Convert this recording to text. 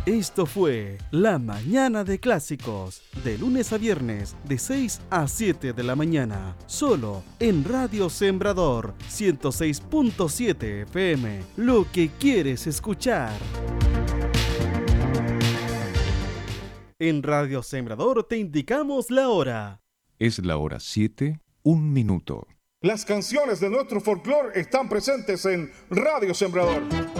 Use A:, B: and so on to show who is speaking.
A: Esto fue La Mañana de Clásicos, de lunes a viernes, de 6 a 7 de la mañana, solo en Radio Sembrador 106.7 FM, lo que quieres escuchar. En Radio Sembrador te indicamos la hora.
B: Es la hora 7, 1 minuto.
C: Las canciones de nuestro folclore están presentes en Radio Sembrador.